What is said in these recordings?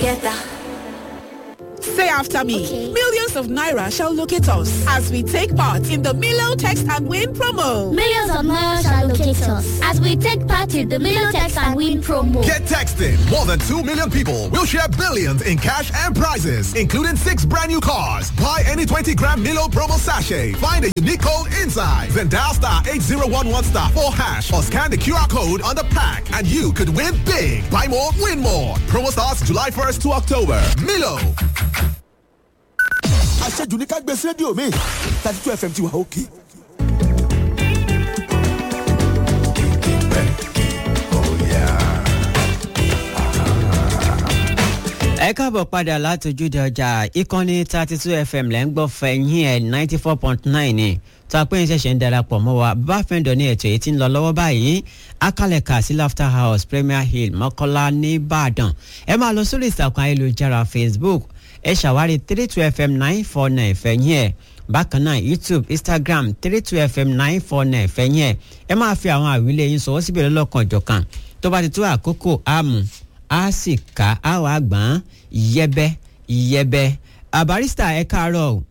together. Say after me. Okay. Millions of Naira shall locate us as we take part in the Milo Text and Win promo. Millions of Naira shall locate us as we take part in the Milo Text and Win promo. Get texting. More than 2 million people will share billions in cash and prizes, including 6 brand new cars. Buy any 20-gram Milo promo sachet. Find a unique code inside. Then dial star 8011 star 4 hash or scan the QR code on the pack and you could win big. Buy more, win more. Promo starts July 1st to October. Milo. Aṣẹ́jú ní ká gbé sí rédíò mi 32 FM ti wà òkè. Ẹ káàbọ̀ padà látòjúde ọjà ìkànnì 32 FM lẹ́ ń gbọ́ fẹ̀yìn ẹ̀ 94.9 ni tó a pé ń ṣẹ̀ṣẹ̀ ń darapọ̀ mọ́ wa bá fẹ́ǹdọ̀ ní ètò èyí tí ń lọ lọ́wọ́ báyìí akálẹ̀ka sí Laughter House Premier Hill Mọ́kọ́lá nìbàdàn ẹ máa lọ sórí ìtàkùn ayélujára Facebook ẹ ṣàwárí 32 FM 949 fẹ̀yìn ẹ̀ bákan náà YouTube Instagram 32 FM 949 fẹ̀yìn ẹ̀ ẹ máa fi àwọn àwílé yín sọwọ́ síbẹ̀ lọ́lọ́kan ìjọ̀kan tó bá ti tó àkókò àmú a sì ká àwọn àgbọ̀n ìyẹ́bẹ́ àbárísítà ẹ káàárọ̀ o.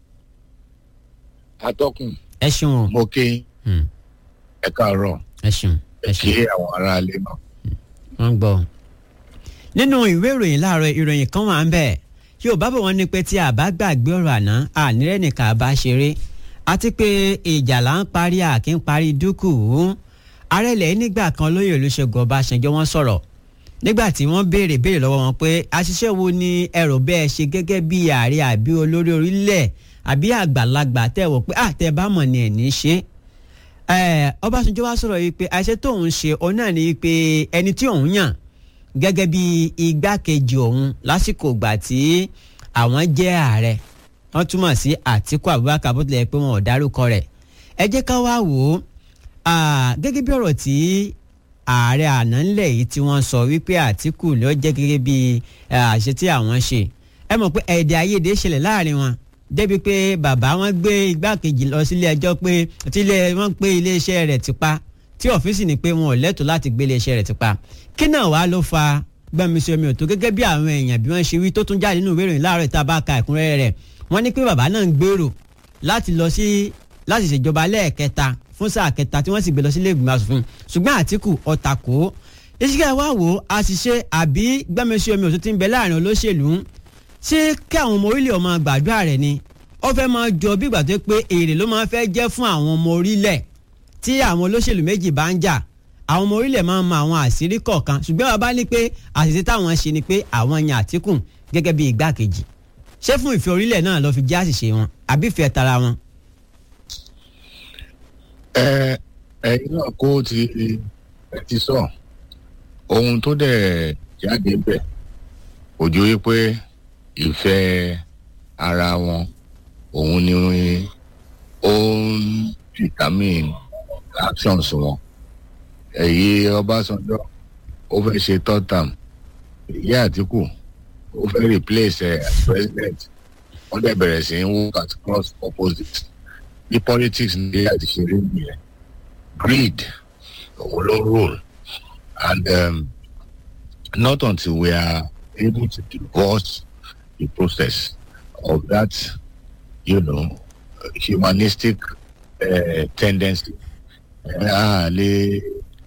Atọ́kùn. ẹ ṣeun o. Mo kí ẹ káàárọ̀. ẹ ṣeun. ẹ kí àwọn aráalé náà. wọ́n gbọ́. nínú ìwé ìròyìn láàárọ̀ ìròyìn kan wà ń bẹ̀ yóò bá bọ̀ wọ́n ní pé tí a bá gbàgbé ọ̀rọ̀ àná ànírẹ́ nìkan àbá ṣeré àti pé ìjà là ń parí àkí ń parí dúkù arẹ́lẹ̀ nígbà kan lóyè Olúṣẹ́gun Ọbásanjọ́ wọ́n sọ̀rọ̀ nígbà tí wọ́n béèrè lọ́wọ́ wọn pé àṣìṣe wo ni ẹ̀rọ bẹ́ẹ̀ ṣe gẹ́gẹ́ bí ààrẹ àbí olórí orílẹ̀ àbí àgbàlagbà tẹ̀ wọ̀ pé àtẹ̀ bá mọ̀ ni ẹ̀ ní ṣe. Ọbásanjọ́ wá sọ̀rọ̀ yìí pé àṣẹ tóun ṣe òun náà ni pé ẹni tí òun yàn gẹ́gẹ́ bí igbákejì òun lásìkò ìgbà tí àwọn jẹ́ ààrẹ wọ́n túmọ̀ sí Àtíkù Abubakar bó tilẹ̀ pé wọn ò dárúkọ rẹ̀ ẹ jẹ́ ká wá wò ó gẹ́gẹ́ bí ọ̀rọ̀ tí ààrẹ àná ńlẹ̀ yìí tí wọ́n sọ wípé Àtíkù ló jẹ́ gẹ́gẹ́ bí àṣẹ tí àwọn ṣe ẹ mọ̀ pé èdè àìyedè ṣẹlẹ̀ láàrin wọn débi pé bàbá wọn gbé igbákejì lọ sílé ẹjọ́ pé wọ́n pé iléeṣẹ́ rẹ̀ ti pa tí ọ́fíìsì ní pé wọn ò lẹ́tọ̀ọ́ láti gbé iléeṣẹ́ rẹ̀ ti pa kí náà wàá ló fa gbẹ́mísí omi òtó gẹ́gẹ́ bí àwọn èèyàn bí wọ́n ṣe wí tó tún jáde nínú ìwé ìròyìn láàárọ̀ ìta bá ka ẹ̀kúnrẹ́rẹ́ rẹ̀ wọ́n ní pé bàbá náà ń gbèrò láti ṣèjọba lẹ́ẹ̀kẹta fún sáà kẹta tí wọ́n sì gbé lọ sílé ìgbìmọ̀ asòfin ṣùgbọ́n Àtíkù ọ̀tàkó iṣẹ́ wa wò àṣìṣe àbí gbẹ́mísí omi òtó ti ń bẹ láàrin olóṣèlú ṣé kí àwọn ọmọ orílẹ̀ ọmọ gbàdúrà rẹ̀ ni ó fẹ́ máa jọ bí ìgbà tó pé èrè ló máa fẹ́ jẹ́ fún àwọn ọmọ orílẹ̀ tí àwọn olóṣèlú méjì bá ń jà àwọn ọmọ orílẹ̀ máa ń mọ àwọn àṣírí kọ̀ọ̀kan ṣùgbọ́n bàbá ní pé àṣìṣe táwọn ṣe ni pé àwọn yan Àtíkù gẹ́gẹ́ bí igbákejì ṣé fún ìfẹ́ orílẹ̀ náà ló fi jẹ́ àṣìṣe wọn àbí ìfẹ́ tara wọn. ẹ̀yin náà kó ti sọ ohun tó dẹ̀ jáde bẹ̀ òjò yìí pé ìfẹ́ ara wọn òun ni ó ń determine actions wọn. Èyí Ọbásanjọ́ ó fẹ́ ṣe third term èyí Àtíkù ó fẹ́ replace president wọ́n dẹ̀ bẹ̀rẹ̀ sí ń work at cross opposite ní politics ní àti ṣe rí nìyẹn greed òun ló rule and not until we are able to divorce the process of that humanistic tendency lè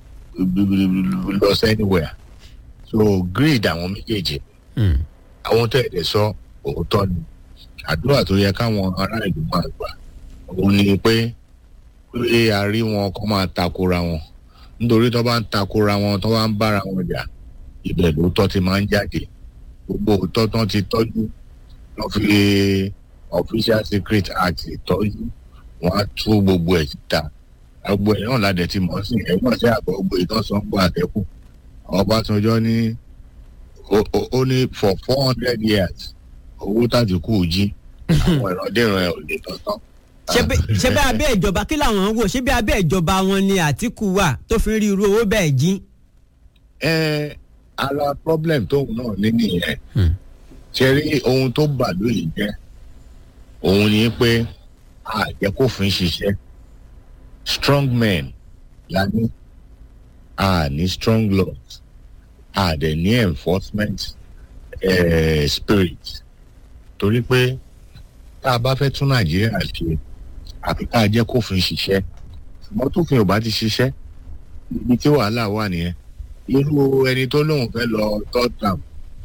lọ anywhere so greed àwọn méjèèjì àwọn tó ẹ̀dẹ̀ sọ òótọ́ ni àdúrà tó yẹ káwọn ará ìlú máa gbà òun ni pé a rí wọn kó máa takora wọn nítorí tó bá ń takora wọn tó bá ń bára wọn jà ibẹ̀ lóòótọ́ ti máa ń jáde gbogbo òótọ́ tán ti tọ́jú lọ́ fi official secret act ìtọ́jú wọn á tú gbogbo ẹ̀ síta gbogbo ẹ̀ náà ládẹ̀ tí mọ̀ sí ẹ̀ náà sí àbọ̀ gbogbo ìtọ́sọ́ngbọ̀ àtẹ́kù Ọbásanjọ́ ní ó ní for 400 years owó tàdínkù jí àwọn ìrọ̀dẹ̀rọ̀ ẹ̀ ò lè tọ́tọ́. ṣé bí abẹ́ ìjọba kí làwọn wò ṣé bí abẹ́ ìjọba wọn ni Àtíkù wà tó fi ń rí irú owó bẹ́ẹ̀ jí. Ara problem tóun náà ní nìyẹn ṣe rí ohun tó bà lóyè jẹ́ òun ni pé àjẹkófin ṣiṣẹ́ strong men la ní ní strong laws dẹ̀ ní enforcement spirit torí pé tá a bá fẹ́ tún nàìjíríà ṣe àfi ká jẹ́ kófin ṣiṣẹ́ ṣùgbọ́n tófin ò bá ti ṣiṣẹ́ ibi tí wàhálà wà nìyẹn irú ẹni tó lóun fẹ́ lọ third term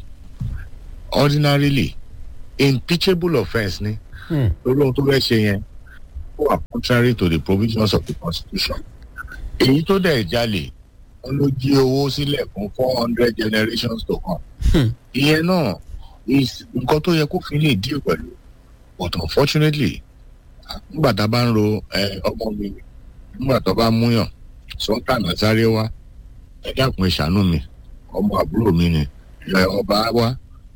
ordinarily impeachable offence ni lórí ohun tó fẹ́ ṣe yẹn ó wà contrary to the provisions of the constitution èyí tó dẹ̀ jalè wọn ló jí owó sílẹ̀ fún 400 generations to come ìyẹn náà nǹkan tó yẹ kó fi lè dín pẹ̀lú but unfortunately nígbà tá a bá ń ro ọmọ mi nígbà tó bá múyàn sọ́tàn sáré wá ẹ dákun ìṣàánú mi ọmọ àbúrò mi ni ọba wá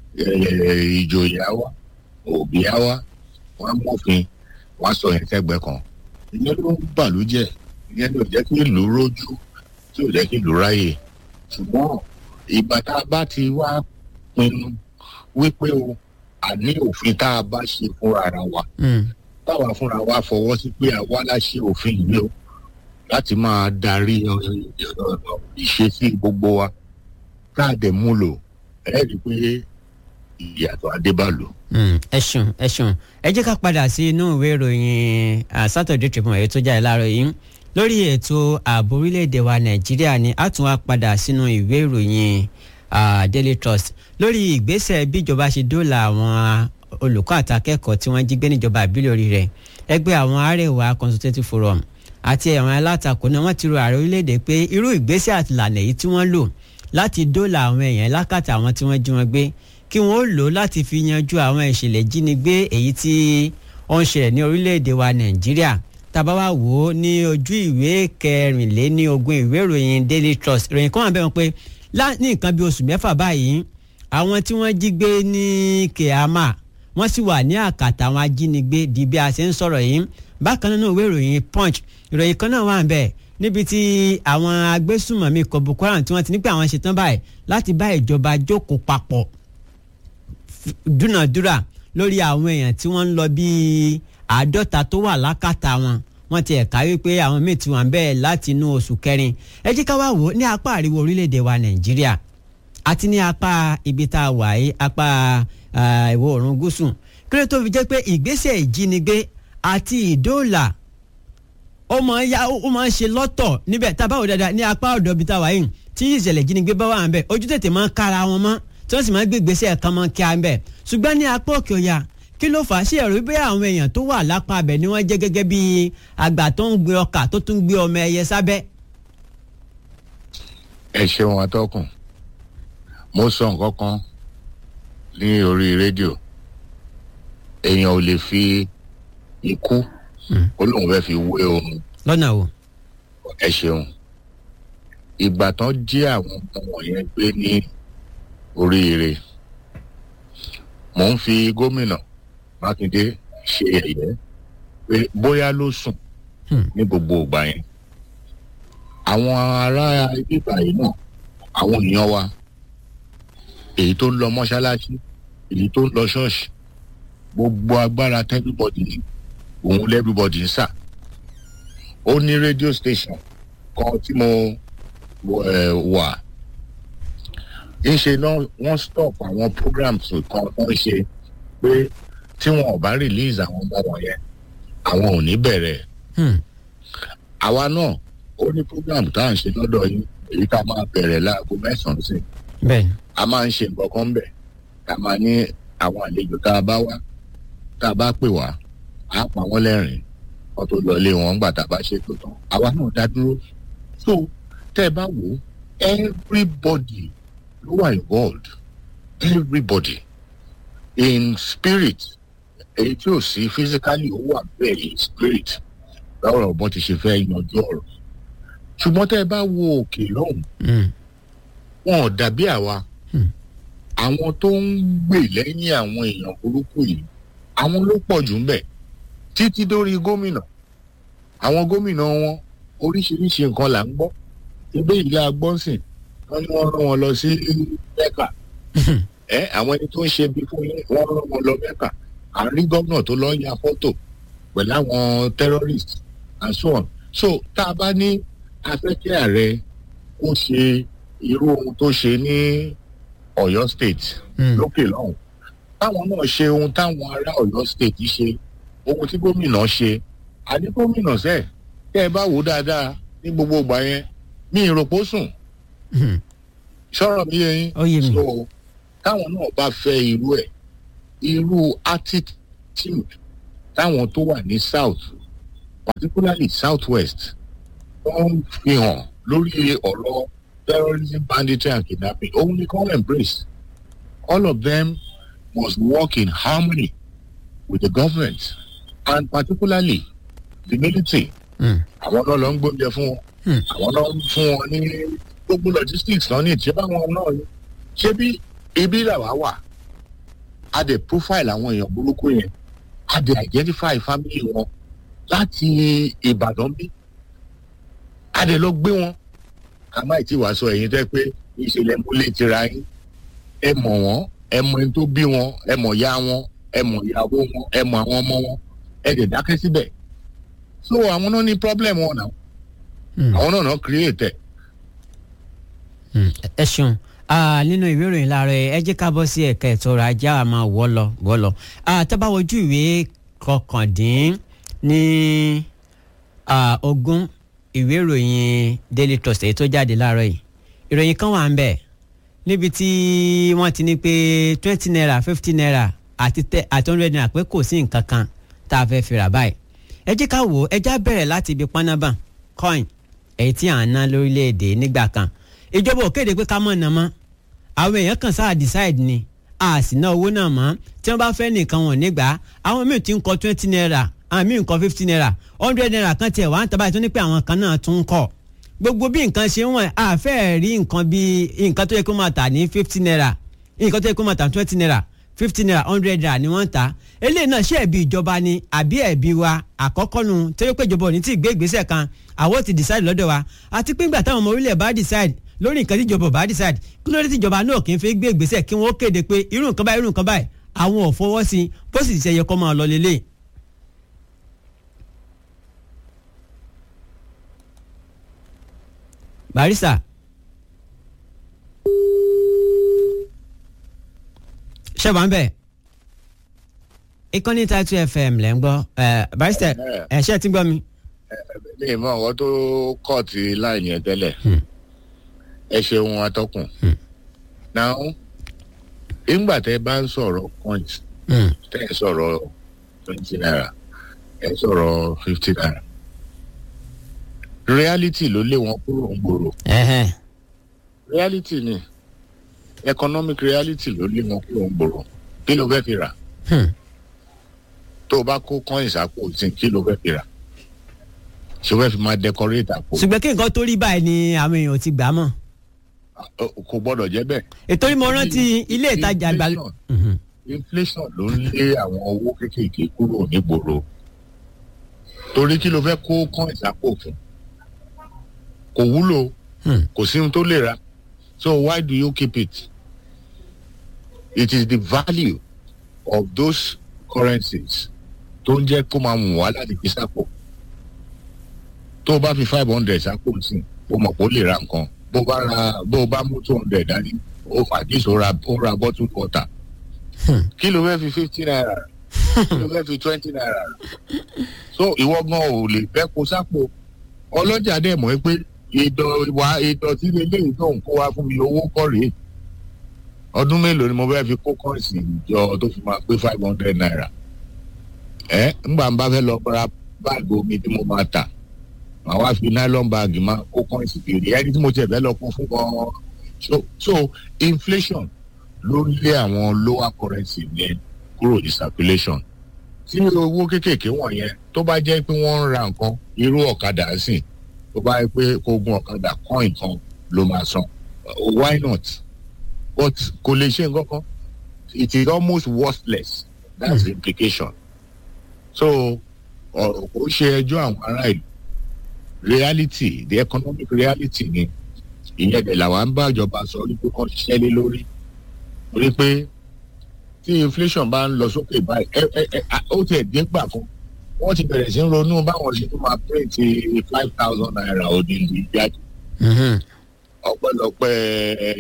ìjòyè á wá òbí á wá wọn mọ̀fin wọn sọ yẹn sẹ́gbẹ́ kan ìyẹn ló ń bàlújẹ́ ìyẹn ló jẹ́ kí ìlú rójú tí ò jẹ́ kí ìlú ráyè ṣùgbọ́n ìgbà tá a bá ti wá pinnu wípé o àní òfin tá a bá ṣe fúnra ara wa táwa fúnra wa fọwọ́ sí pé àwa la ṣe òfin yìí o láti máa darí ìṣesí gbogbo wa tá a dẹ̀ mú lò ẹ rí i pé ìyàtọ̀ adébálò. ẹ ṣeun ẹ jẹ́ ká padà sí inú ìwé ìròyìn Saturday Tribune èyí tó jáde láàárọ̀ yìí lórí ètò ààbò orílẹ̀-èdè wa Nàìjíríà ni a tún wá padà sínú ìwé ìròyìn Daily Trust lórí ìgbésẹ̀ bíjọba ṣe dóòlà àwọn olùkọ́ àtàkẹ́kọ̀ọ́ tí wọ́n jí gbé níjọba ìbílẹ̀ orí rẹ̀ ẹgbẹ́ àwọn Arewa Consultative Forum àti àwọn alátakò náà wọ́n ti rọ ààrẹ orílẹ̀-èdè pé irú ìgbésẹ̀ àtìlànà èyí tí wọ́n lò láti dóòlà àwọn èèyàn lákàtà àwọn tí wọ́n jí wọn gbé kí wọ́n lò láti fi yanjú àwọn ìṣẹ̀lẹ̀ ìjínigbé èyí tí ó ń ṣẹlẹ̀ ní orílẹ̀-èdè wa Nàìjíríà tàbá wá wò ó ní ojú ìwé 24 ìwé ìròyìn Daily Trust ìròyìn kan wà bẹ́ẹ̀ wọn pé ní nǹkan bí oṣù mẹ́fà báyìí àwọn tí wọ́n jí gbé ní Kehama wọ́n sì wà ní àkàtà àwọn ajínigbé di bí a ṣe ń sọ̀rọ̀ yìí bákan náà ìwé ìròyìn Punch ìròyìn kan náà wà ń bẹ̀ níbi tí àwọn agbésùmọ̀mí Boko Haram tí wọ́n ti ní pé àwọn ṣetán báyìí láti bá ìjọba jókòó papọ̀ dúnàdúrà lórí àwọn èèyàn tí wọ́n ń lọ bíi 50 tó wà lákàtà wọ́n ti ẹ̀ka wípé àwọn míì ti wà ń bẹ̀ láti inú oṣù kẹrin ẹ jẹ́ ká wá wò ó ní apá àríwá orílẹ̀-èdè wa Nàìjíríà àti ní apá ibi tá a wà yìí apá ìwọ̀ oòrùn gúúsù kí ló tó fi jẹ́ pé ìgbésẹ̀ ìjínigbé àti ìdóòlà ó máa ń ṣe lọ́tọ̀ níbẹ̀ tá a bá wò dáadáa ní apá ọ̀dọ̀ ibi tá a wà yìí tí ìṣẹ̀lẹ̀ ìjínigbé bá wà ń bẹ̀ ojú tètè máa ń kára wọn mọ́ tí wọ́n sì máa ń gbé ìgbésẹ̀ kan mọ́ kí a ń bẹ̀ ṣùgbọ́n ní apá òkè ọ̀yà kí ló fà á sí ẹ̀rọ wípé àwọn èèyàn tó wà lápá abẹ ni wọ́n jẹ́ gẹ́gẹ́ bí àgbà tó ń gbé ọkà tó tún gbé ọmọ ẹyẹ sábẹ́. ẹ ṣeun atọ́kùn mo sọ nǹkan kan ní orí rédíò èèyàn ò lè fi ikú ó lóun fẹ́ fi wé ohun. lọ́nà wo. ẹ ṣeun ìgbà tán jí àwọn ọmọ wọ̀nyẹn gbé ní oríire mò ń fi gómìnà Mákindé ṣe ẹ̀yẹ pé bóyá ló sùn ní gbogbo ìgbà yẹn àwọn ará ibà yìí náà àwọn èèyàn wa èyí tó ń lọ mọ́ṣáláṣí èyí tó ń lọ ṣọ́ọ̀ṣì gbogbo agbára everybody ní òun lẹ́everybody ń sà ó ní rédíò station kan tí mo wà ńṣe náà wọ́n stop àwọn programs kan wọ́n ṣe pé tí wọn ò bá release àwọn ọmọ wọn yẹn àwọn ò ní bẹ̀rẹ̀ àwa náà ó ní program tá à ń ṣe lọ́dọ̀ yín èyí tá a máa bẹ̀rẹ̀ láago 9 sí a máa ń ṣe nǹkan kan bẹ̀ tá a máa ní àwọn àlejò tá a bá wá tá a bá pè wá á pa wọ́n lẹ́rìn wọ́n tó lọ lé wọn gbà tá a bá ṣe tó tán àwa náà dá dúró so tẹ́ ẹ bá wò ó everybody ló wà involved everybody in spirit èyí tí ò sí physically ó wà bẹ́ẹ̀ in spirit lọ́rọ̀ ọ̀bọ̀n ti ṣe fẹ́ yanjú ọ̀rọ̀ ṣùgbọ́n tẹ́ ẹ bá wo òkè lọ́hùn wọn ò dàbí àwa àwọn tó ń gbè lẹ́yìn àwọn èèyàn burúkú yìí àwọn ló pọ̀ jù ń bẹ̀ títí dórí gómìnà àwọn gómìnà wọn oríṣiríṣi nǹkan là ń gbọ́ ibẹ̀ ìlú agbọ́nsìn wọ́n ní wọ́n rán wọn lọ sí mẹ́kà àwọn ẹni tó ń ṣe bí fún yín wọ́n rán wọn lọ mẹ́kà àárín gómìnà tó lọ ya fọ́tò pẹ̀lú àwọn terrorists and so on so tá a bá ní afẹ́kẹ́ ààrẹ ó ṣe irú ohun tó ṣe ní Ọ̀yọ́ state lókè lọ́hùn táwọn náà ṣe ohun táwọn ará Ọ̀yọ́ state ṣe ohun tí gómìnà ṣe àní gómìnà sẹ́ẹ̀ tẹ́ ẹ bá wò dáadáa ní gbogbo ìgbà yẹn mi ìròpó sùn sọ̀rọ̀ mi yẹn so táwọn náà bá fẹ́ irú attitude táwọn tó wà ní south particularly south west wọ́n fi hàn lórí ọ̀rọ̀ terrorism banditry and kidnapping òun ni kàn embrace all of them must work in harmony with the government and particularly the military. Àwọn náà lọ ń gbóúnjẹ fún wọn àwọn náà ń fún wọn ní gbogbo logistics náà ní ìṣẹ́ báwọn náà ni ṣé bí ibi làwa wà a dẹ̀ profile àwọn èèyàn burúkú yẹn a dẹ̀ identify family wọn láti Ìbàdàn bí a dẹ̀ lọ gbé wọn ká má ti wá sọ ẹ̀yin tẹ́ pé ìṣẹ̀lẹ̀ múlẹ̀ tira yín ẹ mọ̀ wọ́n ẹ mọ̀ ẹni tó bí wọn ẹ mọ̀ ya wọn ẹ mọ̀ ìyàwó wọn ẹ mọ̀ àwọn ọmọ wọn ẹ dẹ̀ dákẹ́ síbẹ̀ so àwọn náà ní problem wọn náà àwọn náà create ẹ. ẹ ṣeun nínú ìwé ìròyìn láàárọ̀ ẹ jẹ́ ká bọ́ sí ẹ̀ka ètò ọrọ̀ ajé àwọn máa wọ́ lọ tẹ́bá wojú ìwé kọkàndín ní ogún ìwé ìròyìn Daily Trust èyí tó jáde láàárọ̀ yìí ìròyìn kan wà ń bẹ̀ níbi tí wọ́n ti ní pé 20 naira 50 naira àti 100 naira pé kò sí nǹkan kan tá a fẹ́ fi rà báyìí ẹ jẹ́ ká wò ó ẹ já bẹ̀rẹ̀ láti ibi pánábà coin èyí tí à ń ná lórílẹ̀‐èdè nígbà kan ìjọba ò kéde pé ká mọ̀ ná mọ́ àwọn èèyàn kan sáà decide ni a sì ná owó náà mọ́ tí wọ́n bá fẹ́ nìkan wọn nígbà àwọn míì ti ń kọ 20 naira àwọn míì ń kọ 50 naira 100 naira kan tiẹ̀ wá ń tàbá ìtún ní pé àwọn kan náà tún ń kọ gbogbo bí nǹkan ṣe ń wọ̀n àfẹ́ rí nǹkan bí nǹkan tó yẹ kó máa tà ní 50 naira nǹkan tó yẹ kó máa tà 20 naira 50 naira 100 naira ni wọ́n ń ta eléyìí náà ṣé ẹ̀bi ìjọba ni àbí ẹ̀bi wa àkọ́kọ́ nu tó yẹ pé ìjọba ò ní tí ì gbé ìgbésẹ̀ kan àwọn ti decide lọ́dọ̀ wa àti pé ńgbà táwọn ọmọ orílẹ̀ bá decide lórí nǹkan tí ìjọba ò bá decide kí ló dé tí ìjọba náà kì í fi gbé ìgbésẹ̀ kí wọ́n kéde pé irú nǹkan báyìí àwọn ò fọwọ́ sí bó sì ṣe yẹ kó máa lọ lélẹ̀. Barrister ṣẹ́wọ̀n bẹ́ẹ̀ ìkànnì Title FM lẹ́ ń gbọ́ Barrister ṣé ti gbọ́ mi. ní ìmọ̀ àwọn tó kọ́ọ̀tì láì yẹn tẹ́lẹ̀ ẹ ṣeun atọ́kùn náà nígbà tẹ́ bá ń sọ̀rọ̀ coins tẹ́ ẹ sọ̀rọ̀ 20 naira ẹ sọ̀rọ̀ 50 naira reality ló lé wọn kúrò ń gbòòrò reality ni economic reality ló lé wọn kúrò ń gbòòrò kí ló fẹ́ fi rà tó o bá kó coins àpò sí kí ló fẹ́ fi rà ṣé o fẹ́ fi máa decorate àpò. ṣùgbọ́n kí nǹkan tó rí báyìí ni àwọn èèyàn ti gbà mọ́. kò gbọ́dọ̀ jẹ́ bẹ́ẹ̀. ètò ìmọ̀ rántí ilé ìtajà àgbà. inflation ló ń lé àwọn owó kéékèèké kúrò nígboro torí kí ló fẹ́ kó coins àpò fún kò wúlò kò sí ohun tó lè ra so why do you keep it? It is the value of those currencies tó ń jẹ́ kó máa mú wá láti fi sápò tó o bá fi 500 sápò sí o mọ̀ kó lè ra nǹkan bó o bá mú 200 dání o fàdís o ra bottle water kí ló fẹ́ fi 50 naira kí ló fẹ́ fi 20 naira so ìwọ gan ò lè fẹ́ kó sápò ọlọ́jà dẹ̀ mọ̀ pé ìdọ̀tí lélẹ́yìn tó ń kó wá fún mi owó kọ́ rèé ọdún mélòó ni mo fẹ́ fi kó kọ́ọ̀sì ìjọ tó fi máa pé 500 naira ńgbà ń bá fẹ́ lọ ra báàgì omi tí mo máa tà màá wá fi nylon báàgì máa kó kọ́ọ̀sì kiri ẹni tí mo tiẹ̀ fẹ́ lọ kó fún gan-an so inflation ló lé àwọn lower currency yẹn kúrò ní circulation tí owó kéékèèké wọ̀nyẹn tó bá jẹ́ pé wọ́n ń ra nǹkan irú ọ̀kadà sìn tó bá yẹ pé kó gun ọ̀kadà kọ́ nǹkan ló máa san why not? But kò lè ṣe nǹkan kan it is almost worthless that's the implication so ọ̀rọ̀ kò ṣe ẹjọ́ àwọn ará ìlú reality the economic reality ni ìyẹn dẹ̀ làwọn ń bá ìjọba sọ wípé kàn ṣiṣẹ́ lé lórí torí pé tí inflation bá ń lọ sókè báyìí ó tiẹ̀ dé gbà kan wọ́n ti bẹ̀rẹ̀ sí ń ronú báwọn ṣe tó máa print 5,000 naira òdìdí jáde ọpẹ́lọpẹ́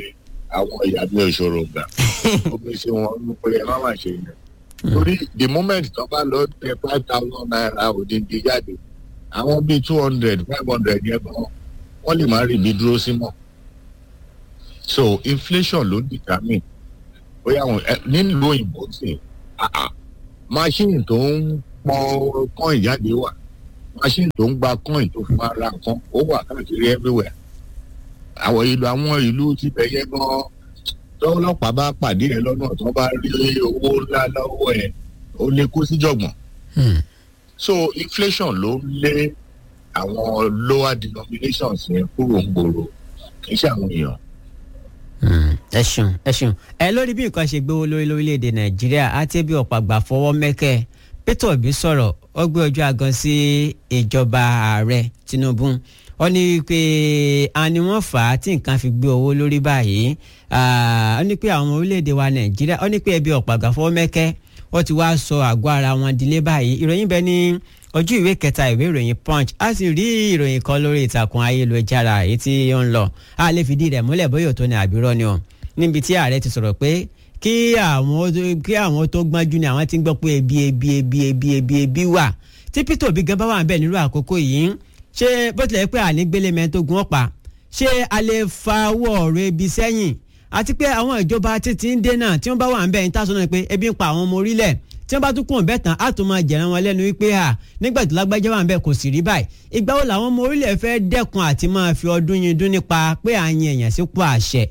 àwọn ìyá mi òṣòro gbà omi ṣe wọn ń pè é má má ṣe yẹn torí the moment tó bá lọ tẹ 5,000 naira òdìdí jáde àwọn bíi 200 500 yẹn gan wọ́n lè má rí ibi dúró sí mọ́ so inflation ló determine bóyá àwọn nílùú òyìnbó sí machine tó ń pọn coin jáde wà machine tó ń gba coin tó fún ara kan ó wà káàkiri everywhere àwọn ìlú ti bẹ̀yẹ gan tọ́lọ́pàá bá pàdé ẹ lọ́nà tó bá rí owó ńlá lọ́wọ́ ẹ ó lè kó síjọ̀gbọ̀n so inflation ló lé àwọn lower denominations yẹn kúrò ń gbòòrò kì í ṣe àwọn èèyàn. ẹ ṣeun lórí bí nǹkan ṣe gbówó lórí lórílẹ̀‐èdè nàìjíríà àti bí ọ̀pọ̀ àgbà fọwọ́ mẹ́kẹ́ Peter Obi sọ̀rọ̀ ó gbé ojú agan sí ìjọba ààrẹ Tinubu ó ní pé àní wọ́n fà á tí nǹkan fi gbé owó lórí báyìí ó ní pé àwọn orílẹ̀‐èdè wa nàìjíríà ó ní pé ẹbí ọ̀pọ̀ àgbà fọwọ́ mẹ́kẹ́ wọ́n ti wá sọ àgọ́ ara wọn dilé báyìí ìròyìn bẹ́ẹ̀ ní ojú ìwé kẹta ìwé ìròyìn Punch a sì rí ìròyìn kan lórí ìtàkùn ayélujára èyí tí ó ń lọ a lè fìdí rẹ̀ múlẹ̀ bóyá òótọ́ ni àbírọ́ ni o níbi tí ààrẹ ti sọ̀rọ̀ pé kí àwọn tó gbọ́njú ni àwọn ti ń gbọ́ pé ebi wà tí Peter Obi gan bá wà níbẹ̀ nírú àkókò yìí ṣé bó tilẹ̀ pé ànígbélé mẹ́tógún ọ̀pá ṣé a lè fa owó ọ̀rọ̀ ebi sẹ́yìn àti pé àwọn ìjọba títí ń dé náà tí wọ́n bá wà níbẹ̀ ń tà sọ́nà pé ebi ń pa àwọn ọmọ orílẹ̀ tí wọ́n bá tún kún bẹ́ẹ̀ tán á tún máa jẹ̀rán wọn lẹ́nu wípé nígbà tó lágbájá wà níbẹ̀ kò sì rí báyìí ìgbà wo làwọn ọmọ orílẹ̀ fẹ́ dẹ́kun àti máa fi ọdún yín dún nípa pé à ń yan èèyàn sípò àṣẹ.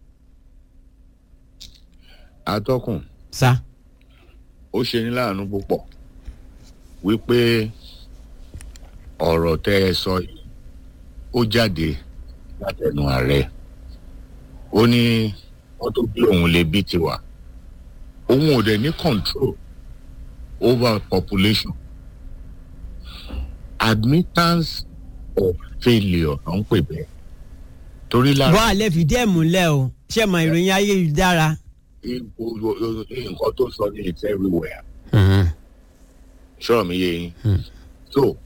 atọ́kùn sá. ó ṣe ní láàánú púpọ̀ wípé ọ̀rọ̀ tẹ́ ẹ sọ yìí ó jáde látẹnu ààrẹ ó ní wọ́n tó bí òun lè bí tiwa òun ò dẹ̀ ní control over population admittance of failure ló ń pè bẹ́ẹ̀ torí lára. bọ́ àlẹ́ fìdí ẹ̀ múlẹ̀ o ṣé mọ ìròyìn ayélujára. nǹkan tó sọ ní it's everywhere. ṣọ́ọ̀ mi yé yín. so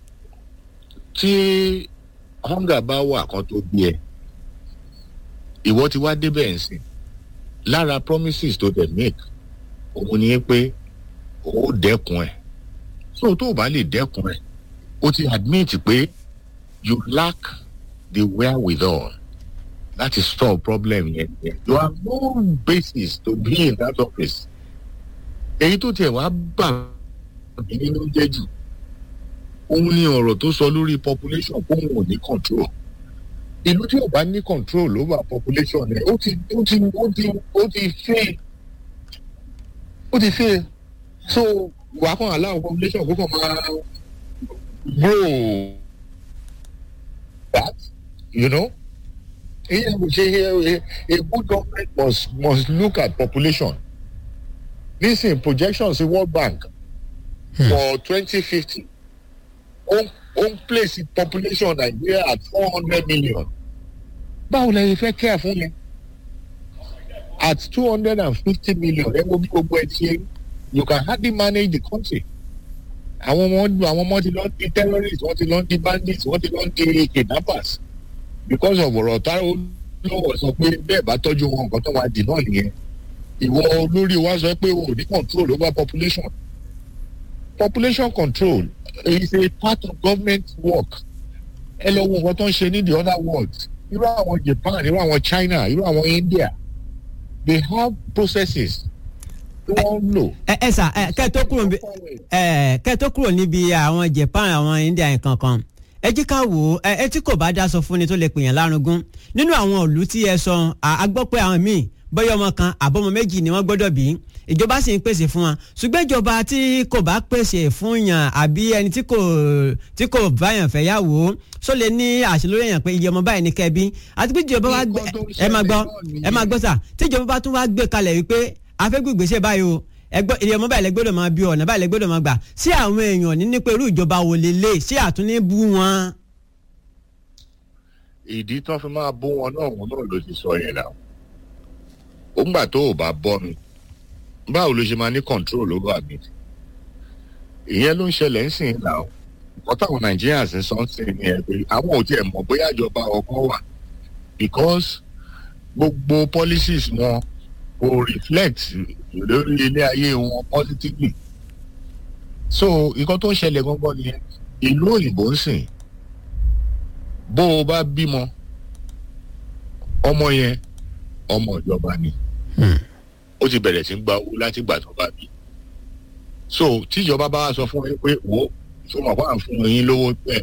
tí hunger bá wà kan tó bí ẹ ìwọ ti wá débẹ̀ ń sìn lára promises tó dẹ̀ make òun ni pé ó dẹ́kun ẹ̀ so tó o bá lè dẹ́kun ẹ̀ ó ti admit pé you lack the wherewithal láti solve problem yẹn you have no basis to be in that office èyí tó tiẹ̀ wá bà mí nínú jẹ́ jù òun ni ọ̀rọ̀ tó sọ lórí population fóun ò ní control ìlú tí ò bá ní control over population ẹ̀ ó ti fail so wàá kàn allow population kó kàn máa grow that a good government must look at population nísìnyí projections in World Bank for 2050 on place population Nigeria at 400 million. Báwo la yẹ fẹ́ care fún mi? At 250 million, ẹ wo bí gbogbo ẹ ti you can hardly manage the country. Àwọn ọmọ ti lọ di terrorists, wọ́n ti lọ di bandits, wọ́n ti lọ di kidnappers. Because of ọ̀rọ̀ tá lọ́wọ́ sọ pé bẹ́ẹ̀ bá tọ́jú wọn nǹkan tó wà dì náà nìyẹn. Ìwọ olórí wa sọ pé o ò ní control over population. Population control is a part of government work. Ẹ lọ wo nǹkan tó ń ṣe ní the other world. Irú àwọn Japan, irú àwọn China, irú àwọn India, they have processes tí wọ́n ń lò. ẹ sà kẹ́ tó kúrò níbi àwọn Japan àwọn India nǹkan kan ẹ jí ká wò ó ẹ tí kò bá dá sọ fún ni tó lè pèèyàn lárugún nínú àwọn ìlú tí ẹ sọ a gbọ́ pé àwọn míì bóyá ọmọ kan àbọ̀mọ méjì ni wọ́n gbọ́dọ̀ bí ìjọba sì ń pèsè fún wọn ṣùgbọ́n ìjọba tí kò bá pèsè fún yàn àbí ẹni tí kò báyàn fẹ́ yàwó só lè ní àṣẹ lórí èèyàn pé iye ọmọ báyìí ní kẹbí àti pé ìjọba wa gbé ẹ máa gbọ́ sà tí ìjọba bá tún wá gbé kalẹ̀ wípé afẹ́gbègbèsè báyìí o iye ọmọ báyìí lẹ́gbọ́dọ̀ máa bí ọ̀nà báyìí lẹ́gbọ́dọ̀ máa gbà sí àwọn èèyàn ní pé irú ìjọba wo lè lè sí àtúní bú wọn. ìdí tó fi máa bú wọn náà wọn náà ló ti sọ yẹn náà ó gbà tó ò bá bọ́ mi báwo ló ṣe máa ní control over mi ìyẹn ló ń ṣẹlẹ̀ ń sìn náà nǹkan táwọn Nigerians ń sọ ń sìn ní ẹ pé àwọn ò tiẹ̀ mọ̀ bóyá ìjọba ọkọ wà because gbogbo policies wọn kò reflect lórí ilé ayé wọn positively. So nǹkan tó ń ṣẹlẹ̀ gangan ni ìlú òyìnbó ń sìn bó o bá bímọ ọmọ yẹn ọmọ ìjọba ni ó ti bẹ̀rẹ̀ sí gba owó láti gbà tó bá bí. So tíjọba bá wá sọ fún ẹ pé wo ìfowópamọ́ fún yín lówó bẹ́ẹ̀